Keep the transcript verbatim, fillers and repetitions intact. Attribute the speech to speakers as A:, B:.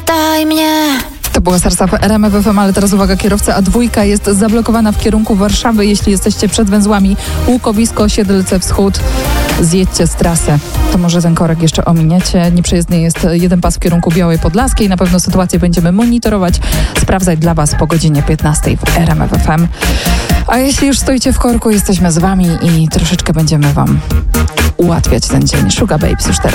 A: Pamiętaj mnie.
B: To była Starsa R M F F M, ale teraz uwaga, kierowca A dwa jest zablokowana w kierunku Warszawy. Jeśli jesteście przed węzłami Łukowisko, Siedlce Wschód, zjedźcie z trasy. To może ten korek jeszcze ominiecie. Nieprzejezdny jest jeden pas w kierunku Białej Podlaskiej. Na pewno sytuację będziemy monitorować, sprawdzać dla Was po godzinie piętnastej w R M F F M. A jeśli już stoicie w korku, jesteśmy z Wami i troszeczkę będziemy Wam ułatwiać ten dzień. Sugar Babes już teraz.